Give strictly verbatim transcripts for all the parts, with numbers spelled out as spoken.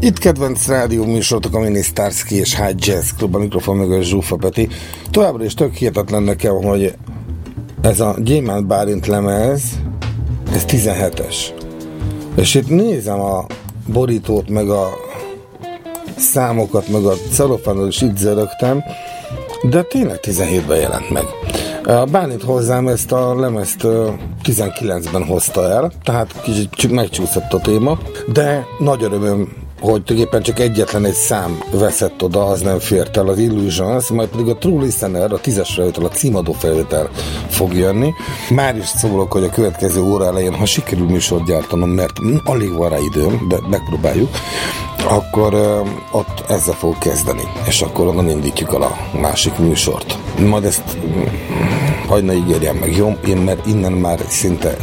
Itt kedvenc rádió műsorotok, a Minisztárszki és High Jazz Club, a mikrofon mögött Zsófa Peti. Továbbra is tök hihetetlen nekem, hogy ez a Gyémánt Bálint lemez, ez tizenhetes. És itt nézem a borítót, meg a számokat, meg a celofánról is itt zörögtem, de tényleg tizenhétben jelent meg. A Bálint hozzám ezt a lemezt tizenkilencben hozta el, tehát kicsit megcsúszott a téma, de nagy örömöm, hogy tulajdonképpen csak egyetlen egy szám veszett oda, az nem fért el, az Illusions, majd pedig a True Listener, a tízes felvétel, a címadó felvétel fog jönni. Már is szólok, hogy a következő óra elején, ha sikerül műsort gyártanom, mert alig van rá időm, de megpróbáljuk, akkor uh, ott ezzel fog kezdeni, és akkor onnan indítjuk el a másik műsort. Majd ezt um, hagyd ne ígérjem meg, jó? Én mert innen már szinte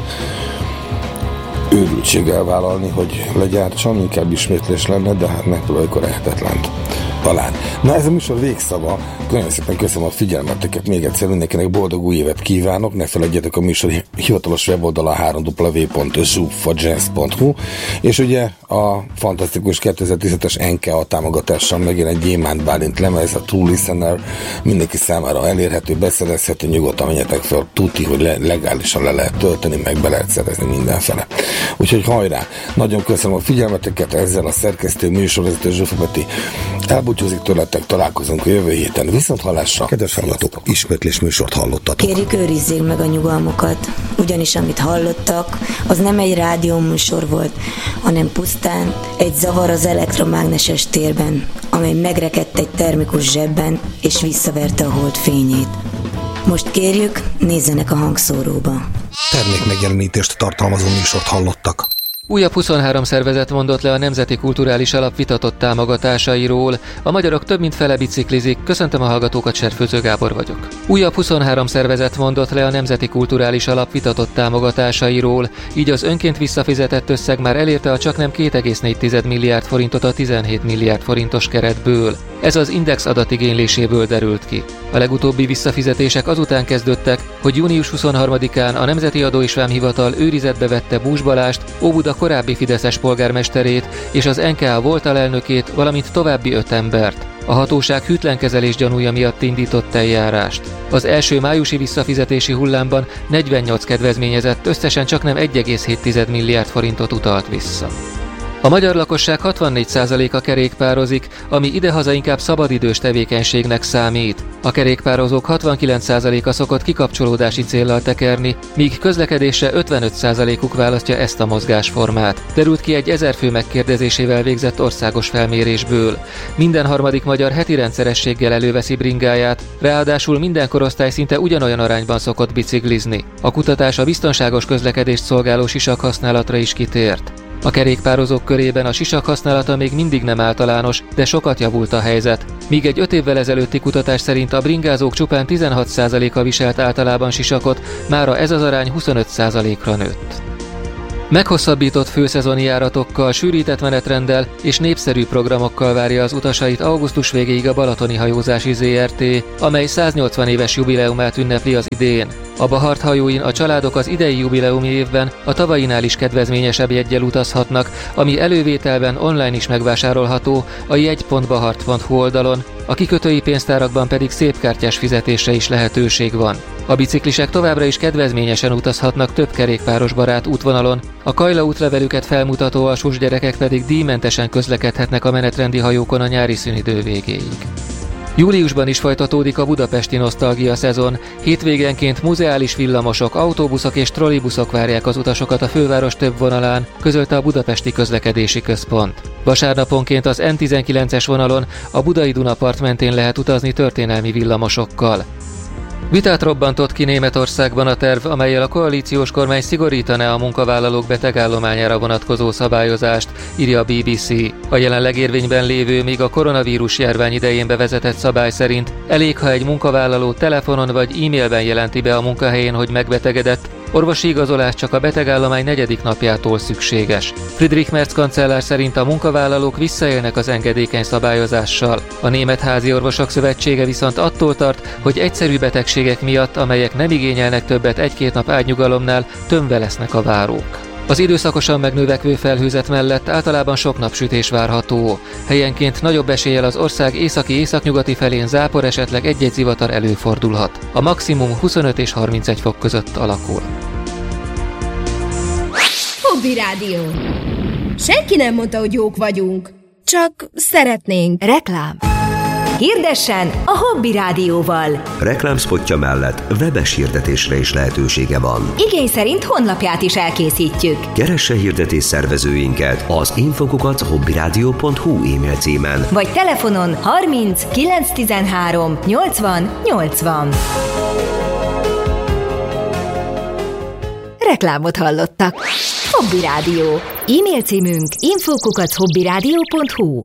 őrültséggel vállalni, hogy legyártsam, inkább ismétlés lenne, de hát megpróbáljuk a lehetetlent. Talán. Na, ez a műsor végszava. Nagyon szépen köszönöm a figyelmeteket. Még egyszer mindenkinek boldog új évet kívánok. Ne felejtjetek, a műsor hivatalos weboldala három w w w pont zsufa jazz pont hu, és ugye a fantasztikus kétezer-tizenhetes en ká á támogatással megint egy Gyémánt Bálint lemez, a True Listener, mindenki számára elérhető, beszerezhető, nyugodtan menjetek fel, tuti, hogy le, legálisan le lehet tölteni, meg be lehet szerezni mindenfele. Úgyhogy hajrá! Nagyon köszönöm a figyelmeteket, ezzel a szerkesztő műsorvezető Zsófa Peti elbúcsúzik tőletek, találkozunk a jövő héten. Viszont hallásra, kedves hallgatók, ismétlés műsort hallottatok. Kérjük, őrizzék meg a nyugalmukat, ugyanis amit hallottak, az nem egy rádióműsor volt, hanem pusztán egy zavar az elektromágneses térben, amely megrekedt egy termikus zsebben, és visszaverte a hold fényét. Most kérjük, nézzenek a hangszóróba. Termék megjelenítést tartalmazó műsort hallottak. Újabb huszonhárom szervezet mondott le a Nemzeti Kulturális Alap vitatott támogatásairól. A magyarok több mint fele biciklizik. Köszöntöm a hallgatókat, Serfőző Gábor vagyok. Újabb huszonhárom szervezet mondott le a Nemzeti Kulturális Alap vitatott támogatásairól, így az önként visszafizetett összeg már elérte a csaknem két egész négy milliárd forintot a tizenhét milliárd forintos keretből. Ez az Index adatigényléséből derült ki. A legutóbbi visszafizetések azután kezdődtek, hogy június huszonharmadikán a Nemzeti Adó és Vámhivatal őrizetbe vette Bús Balást, Óbuda korábbi fideszes polgármesterét és az en ká á volt alelnökét, valamint további öt embert. A hatóság hűtlenkezelés gyanúja miatt indított eljárást. Az első májusi visszafizetési hullámban negyvennyolc kedvezményezett összesen csaknem egy egész hét milliárd forintot utalt vissza. A magyar lakosság hatvannégy százaléka kerékpározik, ami idehaza inkább szabadidős tevékenységnek számít. A kerékpározók hatvankilenc százaléka szokott kikapcsolódási céllal tekerni, míg közlekedésre ötvenöt százalékuk választja ezt a mozgásformát. Derült ki egy ezer fő megkérdezésével végzett országos felmérésből. Minden harmadik magyar heti rendszerességgel előveszi bringáját, ráadásul minden korosztály szinte ugyanolyan arányban szokott biciklizni. A kutatás a biztonságos közlekedést szolgáló sisak használatra is kitért. A kerékpározók körében a sisak használata még mindig nem általános, de sokat javult a helyzet. Míg egy öt évvel ezelőtti kutatás szerint a bringázók csupán tizenhat százaléka viselt általában sisakot, mára ez az arány huszonöt százalékra nőtt. Meghosszabbított főszezoni járatokkal, sűrített menetrenddel és népszerű programokkal várja az utasait augusztus végéig a Balatoni Hajózási zé er té, amely száznyolcvan éves jubileumát ünnepli az idén. A Bahart hajóin a családok az idei jubileumi évben a tavainál is kedvezményesebb jeggyel utazhatnak, ami elővételben online is megvásárolható a jegy pont bahart pont hu oldalon, a kikötői pénztárakban pedig szépkártyás fizetésre is lehetőség van. A biciklisek továbbra is kedvezményesen utazhatnak több kerékpáros barát útvonalon, a Kajla útlevelüket felmutató alsós gyerekek pedig díjmentesen közlekedhetnek a menetrendi hajókon a nyári szünidő végéig. Júliusban is folytatódik a budapesti nosztalgia szezon. Hétvégenként muzeális villamosok, autóbuszok és trollibuszok várják az utasokat a főváros több vonalán, közölte a Budapesti Közlekedési Központ. Vasárnaponként az en tizenkilences vonalon a Budai Dunapart mentén lehet utazni történelmi villamosokkal. Vitát robbantott ki Németországban a terv, amellyel a koalíciós kormány szigorítaná a munkavállalók betegállományára vonatkozó szabályozást, írja a bé bé cé. A jelenleg érvényben lévő, még a koronavírus járvány idején bevezetett szabály szerint elég, ha egy munkavállaló telefonon vagy e-mailben jelenti be a munkahelyén, hogy megbetegedett, orvosi igazolás csak a betegállomány negyedik napjától szükséges. Friedrich Merz kancellár szerint a munkavállalók visszaélnek az engedékeny szabályozással. A Német Házi Orvosok Szövetsége viszont attól tart, hogy egyszerű betegségek miatt, amelyek nem igényelnek többet egy-két nap ágynyugalomnál, tömve lesznek a várók. Az időszakosan megnövekvő felhőzet mellett általában sok napsütés várható. Helyenként nagyobb eséllyel az ország északi-északnyugati felén zápor, esetleg egy-egy zivatar előfordulhat. A maximum huszonöt és harmincegy fok között alakul. Hobby Rádió. Senki nem mondta, hogy jók vagyunk. Csak szeretnénk. Reklám. Hirdessen a Hobby Rádióval. Reklámszpotja mellett webes hirdetésre is lehetősége van. Igény szerint honlapját is elkészítjük. Keresse hirdetés szervezőinket az infokukac hobbyradio pont hu e-mail címen. Vagy telefonon harminc kilenc tizenhárom nyolcvan nyolcvan. Reklámot hallottak. Hobby Rádió. E-mail címünk infokukac hobbyradio pont hu.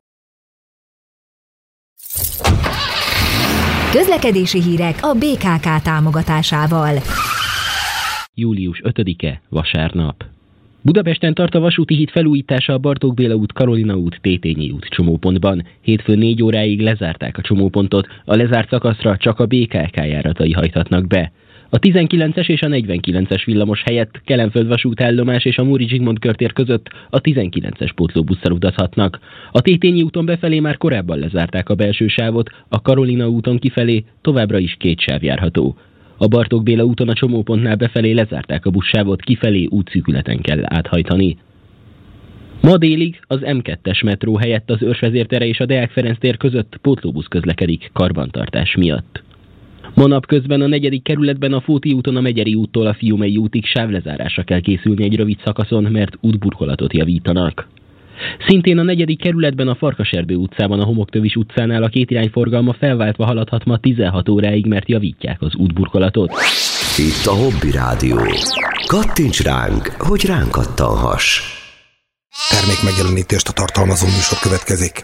Közlekedési hírek a bé ká ká támogatásával. július ötödike, vasárnap. Budapesten tart a vasúti híd felújítása a Bartók Béla út, Karolina út, Tétényi út csomópontban. Hétfőn négy óráig lezárták a csomópontot, a lezárt szakaszra csak a bé ká ká járatai hajthatnak be. A tizenkilences és a negyvenkilences villamos helyett Kelenföld vasútállomás és a Móricz Zsigmond körtér között a tizenkilences pótlóbusszal utazhatnak. A Tétényi úton befelé már korábban lezárták a belső sávot, a Karolina úton kifelé továbbra is két sáv járható. A Bartók Béla úton a csomópontnál befelé lezárták a buszsávot, kifelé útszűkületen kell áthajtani. Ma délig az em kettes metró helyett az Őrsvezértere és a Deák Ferenc tér között pótlóbusz közlekedik karbantartás miatt. Ma napközben a negyedik kerületben a Fóti úton a Megyeri úttól a Fiumei útig sávlezárásra kell készülni egy rövid szakaszon, mert útburkolatot javítanak. Szintén a negyedik kerületben a Farkaserdő utcában a Homoktövis utcánál a kétirányforgalma felváltva haladhat ma tizenhat óráig, mert javítják az útburkolatot. Itt a Hobby Rádió. Kattints ránk, hogy ránk kattanhass. Termék megjelenítést a tartalmazó műsor következik.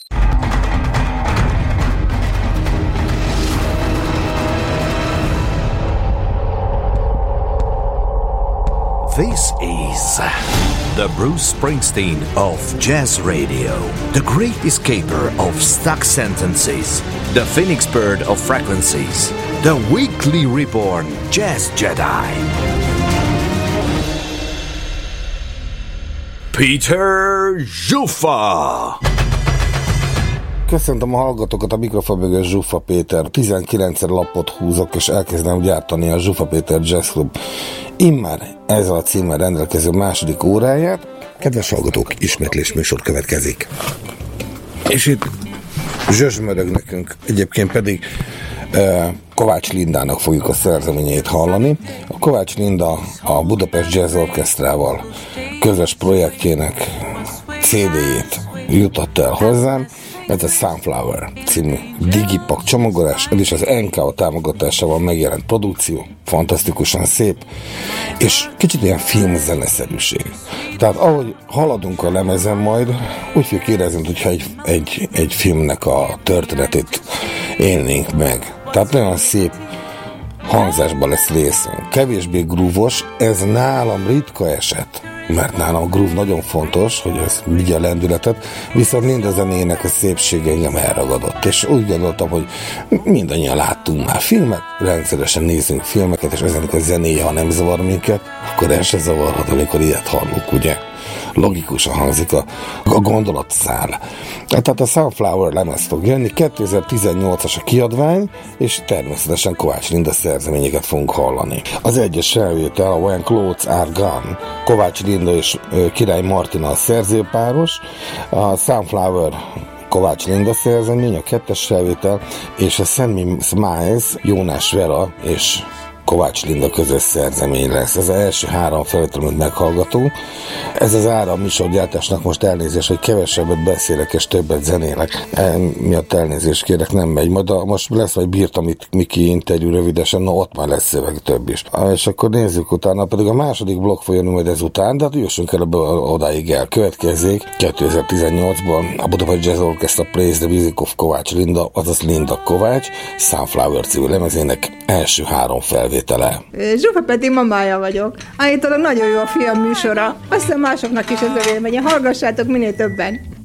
This is the Bruce Springsteen of jazz radio, the great escaper of stuck sentences, the phoenix bird of frequencies, the weekly reborn jazz Jedi. Peter Zsuffa! Köszöntöm a hallgatókat, a mikrofon mögött Zsuffa Péter. tizenkilencszer lapot húzok, és elkezdem gyártani a Zsuffa Péter Jazz Club immár ezzel a címmel rendelkező második óráját. Kedves hallgatók, ismétlés műsor következik. És itt zsözsmörög nekünk, egyébként pedig uh, Kovács Lindának fogjuk a szerzeményeit hallani. A Kovács Linda a Budapest Jazz Orchestrával közös projektjének cé dé-jét jutatta el hozzám. Ez a Sunflower című digipak csomagolás, ez is az en ká o támogatásával megjelent produkció, fantasztikusan szép, és kicsit ilyen filmzeneszerűség. Tehát ahogy haladunk a lemezen majd, úgy fogjuk érezni, hogyha egy, egy, egy filmnek a történetét élnénk meg. Tehát nagyon szép hangzásban lesz részünk. Kevésbé grúvos, ez nálam ritka eset, mert nálam a groove nagyon fontos, hogy ez vigye a lendületet, viszont mind a zenének a szépsége engem elragadott. És úgy gondoltam, hogy mindannyian láttunk már filmet, rendszeresen nézünk filmeket, és ezenek a zenéje, ha nem zavar minket, akkor el se zavarhat, amikor ilyet hallunk, ugye? Logikusan hangzik a, a gondolatszál. Tehát a Sunflower lemez fog jönni, kétezer-tizennyolcas a kiadvány, és természetesen Kovács Linda szerzeményeket fogunk hallani. Az egyes felvétel a When Clothes Are Gone, Kovács Linda és Király Martina a szerzőpáros, a Sunflower Kovács Linda szerzemény, a kettes felvétel, és a Send Me Smiles, Jónás Vera és Kovács Linda közös szerzemény lesz. Ez az első három felvétel, amit meghallgatunk. Ez az ára a műsorgyártásnak most elnézés, hogy kevesebbet beszélek és többet zenélek. Miatt elnézést kérek, nem megy. Majd a, most lesz vagy bírtam itt Miki interjú rövidesen, na ott már lesz szöveg több is. És akkor nézzük utána, pedig a második blokk fog jönni majd ezután, de hát jussunk el odáig el. Következzék kétezer-tizennyolcban a Budapest Jazz Orchestra Plays the Music of Kovács Linda, azaz Linda Kovács, Sunflower című lemezének első három felvétel. Zsuffa Peti mamája vagyok. Állítólag nagyon jó a film műsora. Azt hiszem másoknak is ez a véleménye. Hallgassátok minél többen.